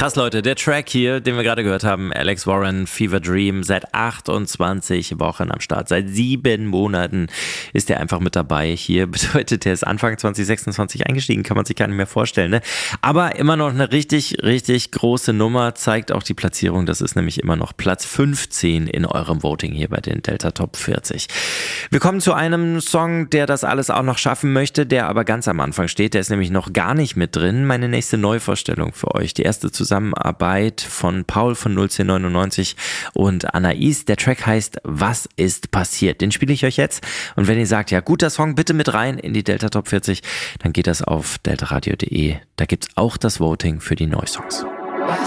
Krass, Leute, der Track hier, den wir gerade gehört haben, Alex Warren, Fever Dream, seit 28 Wochen am Start. Seit 7 Monaten ist er einfach mit dabei. Hier bedeutet, er ist Anfang 2026 eingestiegen, kann man sich gar nicht mehr vorstellen. Ne? Aber immer noch eine richtig, richtig große Nummer, zeigt auch die Platzierung. Das ist nämlich immer noch Platz 15 in eurem Voting hier bei den Delta Top 40. Wir kommen zu einem Song, der das alles auch noch schaffen möchte, der aber ganz am Anfang steht. Der ist nämlich noch gar nicht mit drin. Meine nächste Neuvorstellung für euch. Die erste Zusammenarbeit von Paul von 01099 und Anais. Der Track heißt Was ist passiert? Den spiele ich euch jetzt. Und wenn ihr sagt, ja, guter Song, bitte mit rein in die Delta Top 40, dann geht das auf deltaradio.de. Da gibt's auch das Voting für die Neusongs.